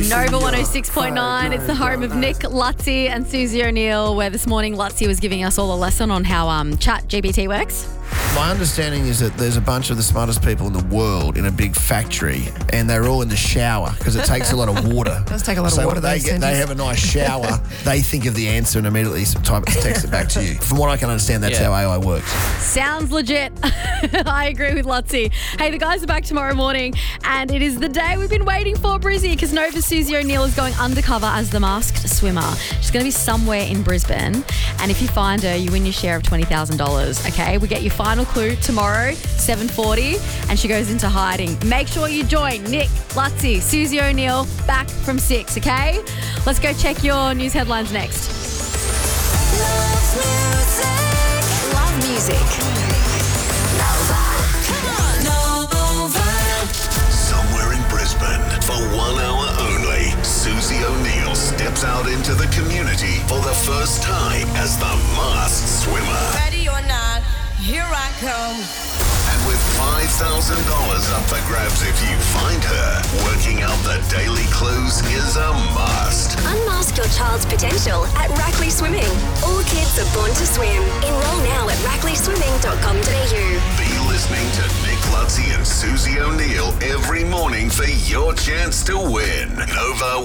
Nova 106.9. It's the home of Nick, Lutzi and Susie O'Neill, where this morning Lutzi was giving us all a lesson on how ChatGPT works. My understanding is that there's a bunch of the smartest people in the world in a big factory, and they're all in the shower because it takes a lot of water. It does take a lot of water. So they have a nice shower, they think of the answer and immediately text it back to you. From what I can understand, that's how AI works. Sounds legit. I agree with Lutzi. Hey, the guys are back tomorrow morning, and it is the day we've been waiting for, Brizzy, because Nova's Susie O'Neill is going undercover as the masked swimmer. She's going to be somewhere in Brisbane, and if you find her, you win your share of $20,000, okay? We get your final clue tomorrow, 7:40, and she goes into hiding. Make sure you join Nick, Lutzi, Susie O'Neill back from 6, okay? Let's go check your news headlines next. Love music. Somewhere in Brisbane, for 1 hour only, Susie O'Neill steps out into the community for the first time as the masked swimmer. Ready or not, here I come. And with $5,000 up for grabs if you find her, working out the daily clues is a must. Unmask your child's potential at Rackley Swimming. All kids are born to swim. Enroll now at rackleyswimming.com.au. Be listening to Nick Lutzi and Susie O'Neill every morning for your chance to win. Nova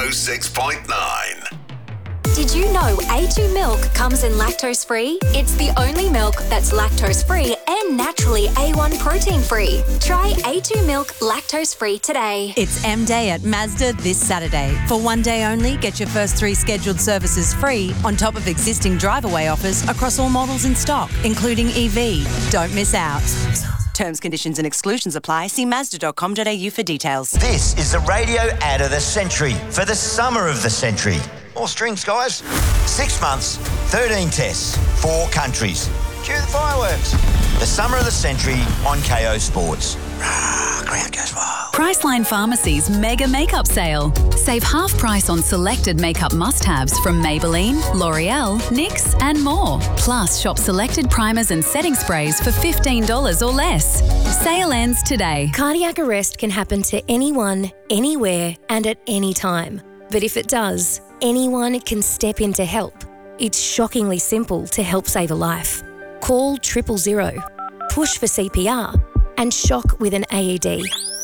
106.9. Did you know A2 milk comes in lactose-free? It's the only milk that's lactose-free and naturally A1 protein-free. Try A2 milk lactose-free today. It's M-Day at Mazda this Saturday. For one day only, get your first 3 scheduled services free on top of existing drive-away offers across all models in stock, including EV. Don't miss out. Terms, conditions and exclusions apply. See Mazda.com.au for details. This is the radio ad of the century for the summer of the century. More strings, guys. 6 months, 13 tests, 4 countries. Cue the fireworks. The summer of the century on KO Sports. Crowd goes wild. Priceline Pharmacy's mega makeup sale. Save half price on selected makeup must-haves from Maybelline, L'Oreal, NYX and more. Plus, shop selected primers and setting sprays for $15 or less. Sale ends today. Cardiac arrest can happen to anyone, anywhere and at any time. But if it does, anyone can step in to help. It's shockingly simple to help save a life. Call 000, push for CPR and shock with an AED.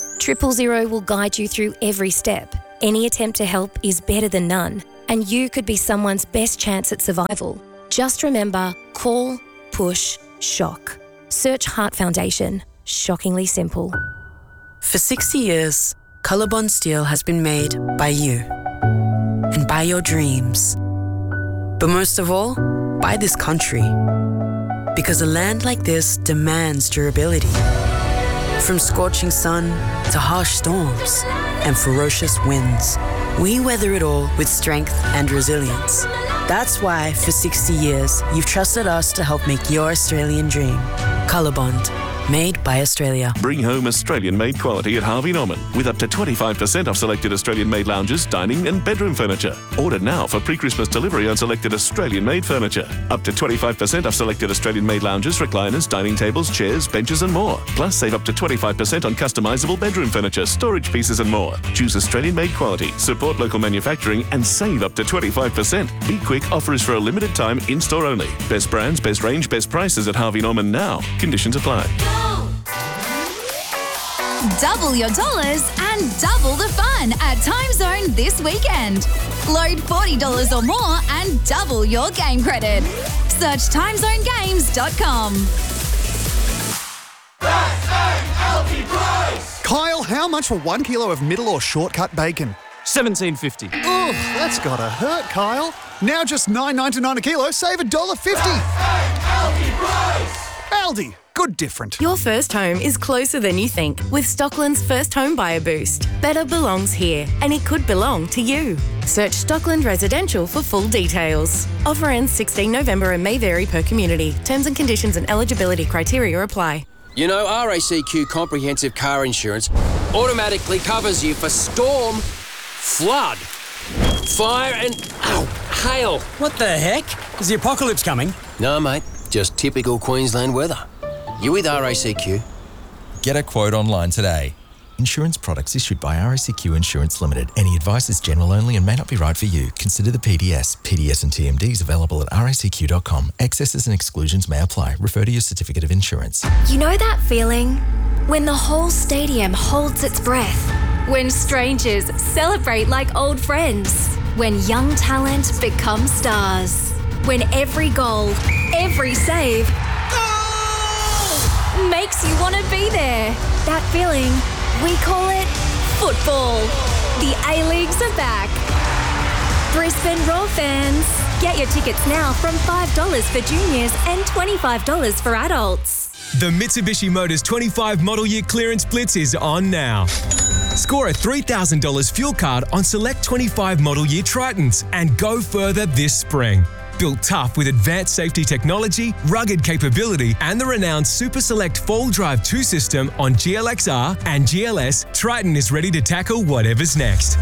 000 will guide you through every step. Any attempt to help is better than none, and you could be someone's best chance at survival. Just remember, call, push, shock. Search Heart Foundation. Shockingly simple. For 60 years, Colorbond Steel has been made by you and by your dreams. But most of all, by this country. Because a land like this demands durability. From scorching sun to harsh storms and ferocious winds, we weather it all with strength and resilience. That's why, for 60 years, you've trusted us to help make your Australian dream. Colorbond. Made by Australia. Bring home Australian-made quality at Harvey Norman with up to 25% off selected Australian-made lounges, dining and bedroom furniture. Order now for pre-Christmas delivery on selected Australian-made furniture. Up to 25% off selected Australian-made lounges, recliners, dining tables, chairs, benches and more. Plus, save up to 25% on customisable bedroom furniture, storage pieces and more. Choose Australian-made quality, support local manufacturing and save up to 25%. Be quick, offer is for a limited time, in-store only. Best brands, best range, best prices at Harvey Norman now. Conditions apply. Double your dollars and double the fun at Time Zone this weekend. Load $40 or more and double your game credit. Search timezonegames.com. Kyle, how much for 1 kilo of middle or shortcut bacon? $17.50. Oof, that's gotta hurt, Kyle. Now just $9.99 a kilo, save $1.50. Aldi, good different. Your first home is closer than you think with Stockland's First Home Buyer Boost. Better belongs here, and it could belong to you. Search Stockland Residential for full details. Offer ends 16 November and may vary per community. Terms and conditions and eligibility criteria apply. You know, RACQ Comprehensive Car Insurance automatically covers you for storm, flood, fire and, hail. What the heck? Is the apocalypse coming? No, mate. Just typical Queensland weather. You with RACQ? Get a quote online today. Insurance products issued by RACQ Insurance Limited. Any advice is general only and may not be right for you. Consider the PDS. PDS and TMDs available at racq.com. Excesses and exclusions may apply. Refer to your certificate of insurance. You know that feeling? When the whole stadium holds its breath. When strangers celebrate like old friends. When young talent becomes stars. When every goal, every save makes you want to be there. That feeling, we call it football. The A-Leagues are back. Brisbane Roar fans, get your tickets now from $5 for juniors and $25 for adults. The Mitsubishi Motors 25 model year clearance blitz is on now. Score a $3,000 fuel card on select 25 model year Tritons and go further this spring. Built tough with advanced safety technology, rugged capability, and the renowned Super Select 4-Drive 2 system on GLXR and GLS, Triton is ready to tackle whatever's next.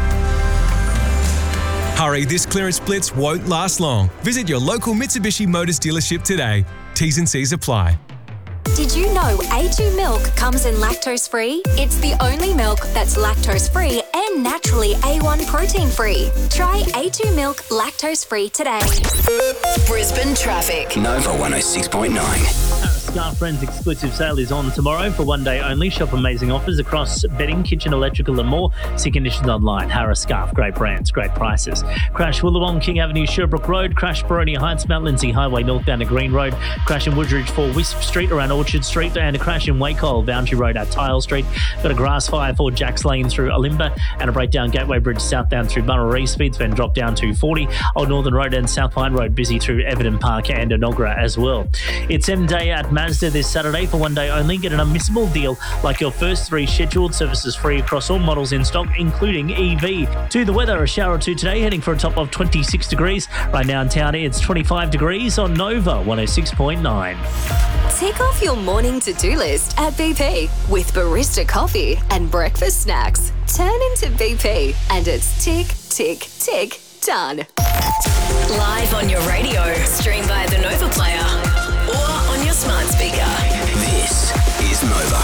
Hurry, this clearance blitz won't last long. Visit your local Mitsubishi Motors dealership today. T's and C's apply. Did you know A2 milk comes in lactose-free? It's the only milk that's lactose-free and naturally A1 protein-free. Try A2 milk lactose-free today. Brisbane traffic. Nova 106.9. Scarf Friends exclusive sale is on tomorrow for one day only. Shop amazing offers across bedding, kitchen, electrical and more. See conditions online. Harris Scarf, great brands, great prices. Crash Wollongong, King Avenue, Sherbrooke Road. Crash Boronia Heights, Mount Lindsay Highway northbound to Green Road. Crash in Woodridge for Wisp Street around Orchard Street. And a crash in Wacol, Boundary Road at Tile Street. Got a grass fire for Jacks Lane through Olimba. And a breakdown Gateway Bridge southbound through Murray. Speeds then drop down to 40. Old Northern Road and South Pine Road busy through Everton Park and Enoggera as well. It's M-Day at Mazda this Saturday for one day only. Get an unmissable deal like your first 3 scheduled services free across all models in stock, including EV. To the weather, a shower or two today, heading for a top of 26 degrees. Right now in town, it's 25 degrees on Nova 106.9. Tick off your morning to-do list at BP with barista coffee and breakfast snacks. Turn into BP and it's tick, tick, tick, done. Live on your radio, stream via the Nova Player or on your smart speaker. This is Nova.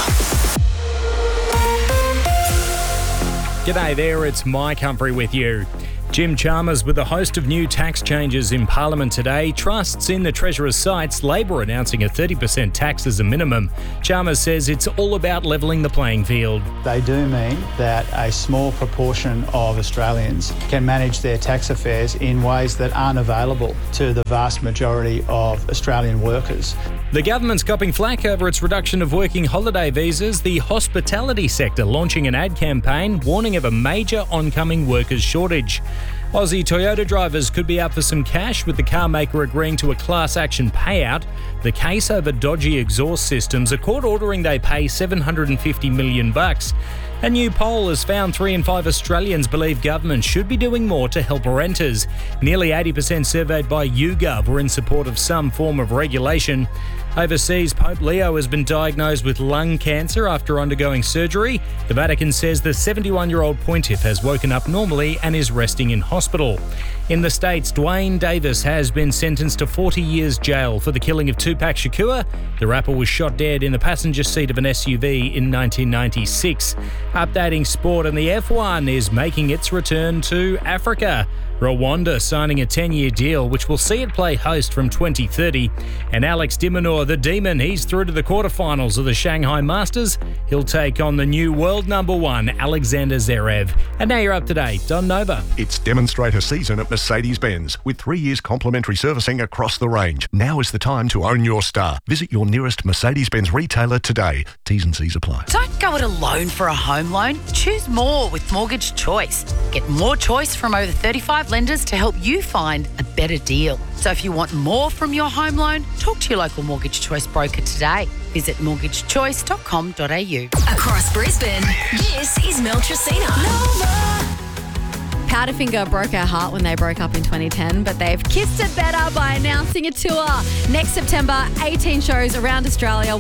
G'day there, it's Mike Humphrey with you. Jim Chalmers, with a host of new tax changes in Parliament today, trusts in the Treasurer's sights Labor announcing a 30% tax as a minimum. Chalmers says it's all about levelling the playing field. They do mean that a small proportion of Australians can manage their tax affairs in ways that aren't available to the vast majority of Australian workers. The government's copping flack over its reduction of working holiday visas, the hospitality sector launching an ad campaign warning of a major oncoming workers shortage. Aussie Toyota drivers could be up for some cash with the car maker agreeing to a class action payout. The case over dodgy exhaust systems, a court ordering they pay $750 million. A new poll has found 3 in 5 Australians believe government should be doing more to help renters. Nearly 80% surveyed by YouGov were in support of some form of regulation. Overseas, Pope Leo has been diagnosed with lung cancer after undergoing surgery. The Vatican says the 71-year-old pontiff has woken up normally and is resting in hospital. In the States, Dwayne Davis has been sentenced to 40 years jail for the killing of Tupac Shakur. The rapper was shot dead in the passenger seat of an SUV in 1996. Updating sport, and the F1 is making its return to Africa. Rwanda signing a 10-year deal which will see it play host from 2030. And Alex de Minaur, the Demon, he's through to the quarterfinals of the Shanghai Masters. He'll take on the new world number 1, Alexander Zverev. And now you're up to date on Nova. It's demonstrator season at Mercedes-Benz with 3 years complimentary servicing across the range. Now is the time to own your star. Visit your nearest Mercedes-Benz retailer today. T's and C's apply. Don't go it alone for a home loan. Choose more with Mortgage Choice. Get more choice from over 35 lenders to help you find a better deal. So if you want more from your home loan, talk to your local Mortgage Choice broker today. Visit mortgagechoice.com.au. Across Brisbane, this is Mel Tracina. Powderfinger broke our heart when they broke up in 2010, but they've kissed it better by announcing a tour. Next September, 18 shows around Australia.